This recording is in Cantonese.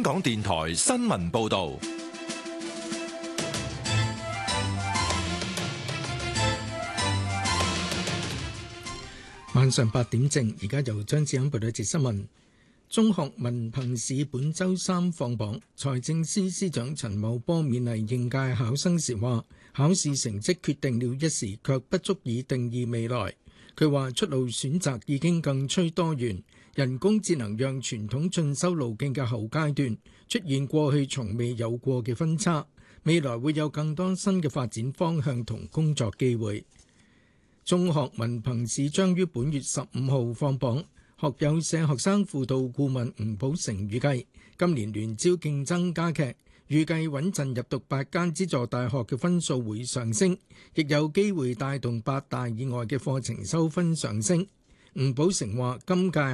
港電台新聞報道。 晚上8點正，而家由張志恩報道一節新聞。中學文憑試本週三放榜，財政司司長陳茂波勉勵應屆考生時話：考試成績決定了一時，卻不足以定義未來。佢話出路選擇已經更趨多元，人工智能讓傳統進修路徑嘅後階段出現過去從未有過嘅分叉，未來會有更多新嘅發展方向同工作機會。中學文憑試將於本月15號放榜。學友社學生輔導顧問吳寶成預計，今年聯招競爭加劇，預計穩陣入讀8間資助大學嘅分數會上升，亦有機會帶動8大以外嘅課程收分上升。吳寶成話：今屆